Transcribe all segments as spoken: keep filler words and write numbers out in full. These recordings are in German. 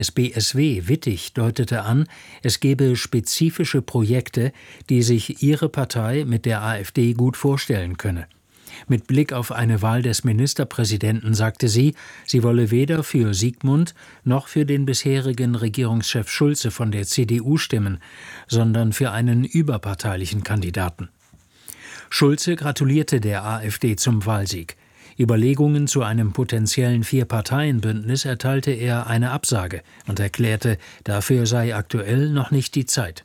Das B S W Wittig deutete an, es gebe spezifische Projekte, die sich ihre Partei mit der AfD gut vorstellen könne. Mit Blick auf eine Wahl des Ministerpräsidenten sagte sie, sie wolle weder für Sigmund noch für den bisherigen Regierungschef Schulze von der C D U stimmen, sondern für einen überparteilichen Kandidaten. Schulze gratulierte der AfD zum Wahlsieg. Überlegungen zu einem potenziellen Vier-Parteien-Bündnis erteilte er eine Absage und erklärte, dafür sei aktuell noch nicht die Zeit.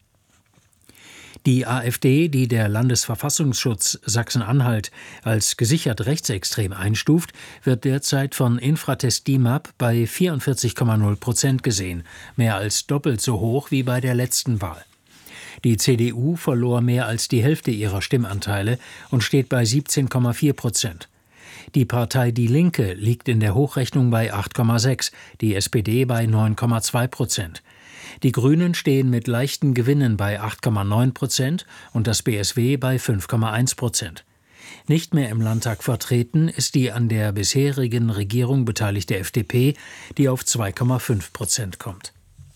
Die AfD, die der Landesverfassungsschutz Sachsen-Anhalt als gesichert rechtsextrem einstuft, wird derzeit von Infratest DIMAP bei vierundvierzig Komma null Prozent gesehen, mehr als doppelt so hoch wie bei der letzten Wahl. Die C D U verlor mehr als die Hälfte ihrer Stimmanteile und steht bei siebzehn Komma vier Prozent. Die Partei Die Linke liegt in der Hochrechnung bei acht Komma sechs, die S P D bei neun Komma zwei Prozent. Die Grünen stehen mit leichten Gewinnen bei acht Komma neun Prozent und das B S W bei fünf Komma eins Prozent. Nicht mehr im Landtag vertreten ist die an der bisherigen Regierung beteiligte F D P, die auf zwei Komma fünf Prozent kommt.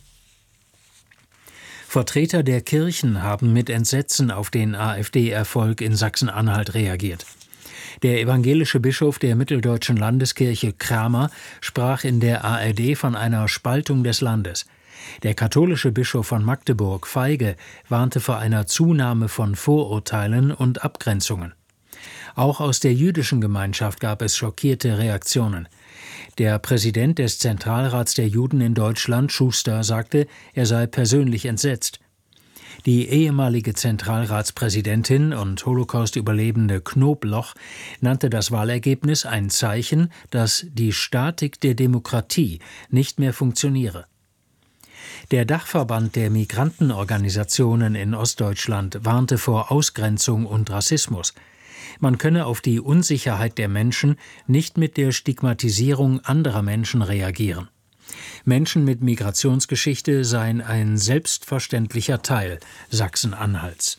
Vertreter der Kirchen haben mit Entsetzen auf den AfD-Erfolg in Sachsen-Anhalt reagiert. Der evangelische Bischof der Mitteldeutschen Landeskirche Kramer sprach in der A R D von einer Spaltung des Landes. Der katholische Bischof von Magdeburg, Feige, warnte vor einer Zunahme von Vorurteilen und Abgrenzungen. Auch aus der jüdischen Gemeinschaft gab es schockierte Reaktionen. Der Präsident des Zentralrats der Juden in Deutschland, Schuster, sagte, er sei persönlich entsetzt. Die ehemalige Zentralratspräsidentin und Holocaust-Überlebende Knobloch nannte das Wahlergebnis ein Zeichen, dass die Statik der Demokratie nicht mehr funktioniere. Der Dachverband der Migrantenorganisationen in Ostdeutschland warnte vor Ausgrenzung und Rassismus. Man könne auf die Unsicherheit der Menschen nicht mit der Stigmatisierung anderer Menschen reagieren. Menschen mit Migrationsgeschichte seien ein selbstverständlicher Teil Sachsen-Anhalts.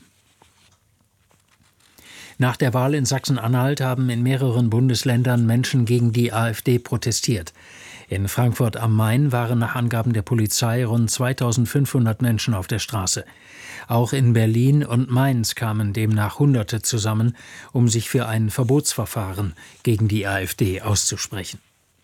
Nach der Wahl in Sachsen-Anhalt haben in mehreren Bundesländern Menschen gegen die AfD protestiert. In Frankfurt am Main waren nach Angaben der Polizei rund zweitausendfünfhundert Menschen auf der Straße. Auch in Berlin und Mainz kamen demnach Hunderte zusammen, um sich für ein Verbotsverfahren gegen die AfD auszusprechen.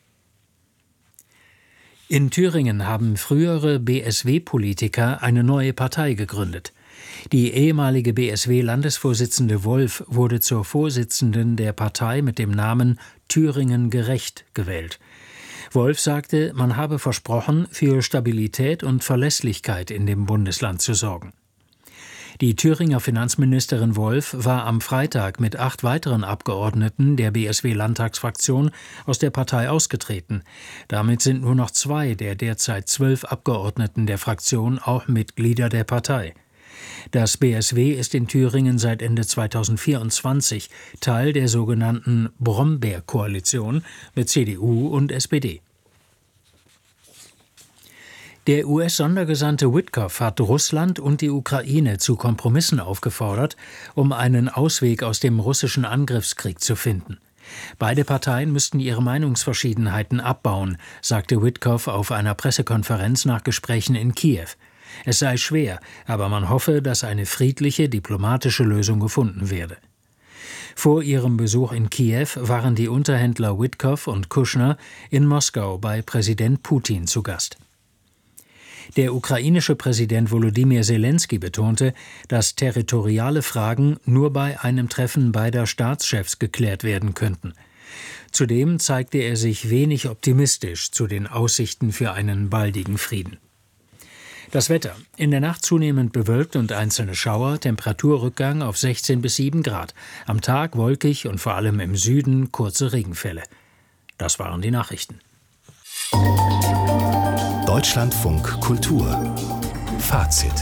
In Thüringen haben frühere B S W-Politiker eine neue Partei gegründet. Die ehemalige B S W-Landesvorsitzende Wolf wurde zur Vorsitzenden der Partei mit dem Namen Thüringen gerecht gewählt. Wolf sagte, man habe versprochen, für Stabilität und Verlässlichkeit in dem Bundesland zu sorgen. Die Thüringer Finanzministerin Wolf war am Freitag mit acht weiteren Abgeordneten der B S W-Landtagsfraktion aus der Partei ausgetreten. Damit sind nur noch zwei der derzeit zwölf Abgeordneten der Fraktion auch Mitglieder der Partei. Das B S W ist in Thüringen seit Ende zweitausendvierundzwanzig Teil der sogenannten Brombeer-Koalition mit C D U und S P D. Der U S-Sondergesandte Witkoff hat Russland und die Ukraine zu Kompromissen aufgefordert, um einen Ausweg aus dem russischen Angriffskrieg zu finden. Beide Parteien müssten ihre Meinungsverschiedenheiten abbauen, sagte Witkoff auf einer Pressekonferenz nach Gesprächen in Kiew. Es sei schwer, aber man hoffe, dass eine friedliche, diplomatische Lösung gefunden werde. Vor ihrem Besuch in Kiew waren die Unterhändler Witkoff und Kushner in Moskau bei Präsident Putin zu Gast. Der ukrainische Präsident Volodymyr Zelensky betonte, dass territoriale Fragen nur bei einem Treffen beider Staatschefs geklärt werden könnten. Zudem zeigte er sich wenig optimistisch zu den Aussichten für einen baldigen Frieden. Das Wetter. In der Nacht zunehmend bewölkt und einzelne Schauer, Temperaturrückgang auf sechzehn bis sieben Grad. Am Tag wolkig und vor allem im Süden kurze Regenfälle. Das waren die Nachrichten. Deutschlandfunk Kultur. Fazit.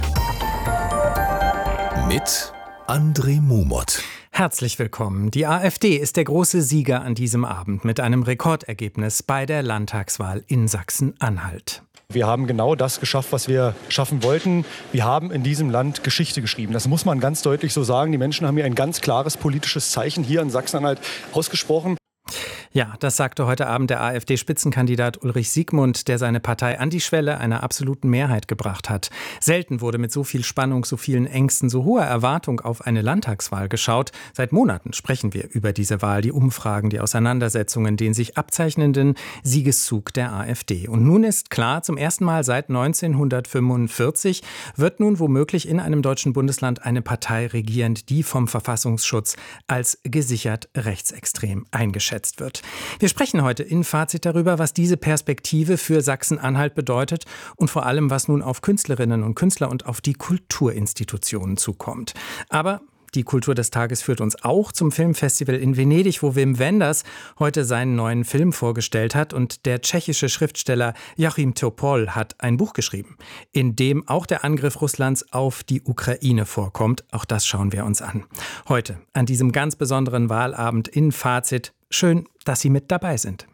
Mit André Mumot. Herzlich willkommen. Die AfD ist der große Sieger an diesem Abend mit einem Rekordergebnis bei der Landtagswahl in Sachsen-Anhalt. Wir haben genau das geschafft, was wir schaffen wollten. Wir haben in diesem Land Geschichte geschrieben. Das muss man ganz deutlich so sagen. Die Menschen haben hier ein ganz klares politisches Zeichen hier in Sachsen-Anhalt ausgesprochen. Ja, das sagte heute Abend der AfD-Spitzenkandidat Ulrich Siegmund, der seine Partei an die Schwelle einer absoluten Mehrheit gebracht hat. Selten wurde mit so viel Spannung, so vielen Ängsten, so hoher Erwartung auf eine Landtagswahl geschaut. Seit Monaten sprechen wir über diese Wahl, die Umfragen, die Auseinandersetzungen, den sich abzeichnenden Siegeszug der AfD. Und nun ist klar, zum ersten Mal seit neunzehnhundertfünfundvierzig wird nun womöglich in einem deutschen Bundesland eine Partei regieren, die vom Verfassungsschutz als gesichert rechtsextrem eingeschätzt wird. Wir sprechen heute in Fazit darüber, was diese Perspektive für Sachsen-Anhalt bedeutet und vor allem, was nun auf Künstlerinnen und Künstler und auf die Kulturinstitutionen zukommt. Aber die Kultur des Tages führt uns auch zum Filmfestival in Venedig, wo Wim Wenders heute seinen neuen Film vorgestellt hat. Und der tschechische Schriftsteller Joachim Topol hat ein Buch geschrieben, in dem auch der Angriff Russlands auf die Ukraine vorkommt. Auch das schauen wir uns an. Heute, an diesem ganz besonderen Wahlabend in Fazit. Schön, dass Sie mit dabei sind.